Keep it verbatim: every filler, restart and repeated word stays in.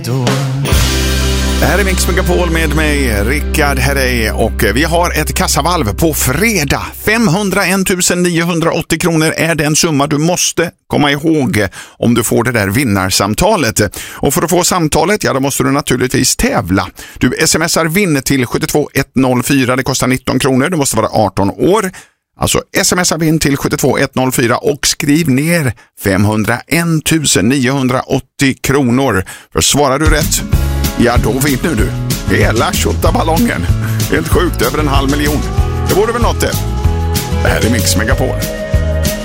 Det här är Mix Megapol med mig, Rickard Herrey, och vi har ett kassavalv på fredag. femhundraen tusen niohundraåttio kronor är den summa du måste komma ihåg om du får det där vinnarsamtalet. Och för att få samtalet, ja, då måste du naturligtvis tävla. Du smsar vinn till sju två ett noll fyra, det kostar nitton kronor, du måste vara arton år. Alltså smsa vinn till sju två ett noll fyra och skriv ner femhundraen tusen niohundraåttio kronor. För svarar du rätt, ja då vinner du hela tjottaballongen. Helt sjukt, över en halv miljon. Det vore väl något det. Det här är Mix Megapol.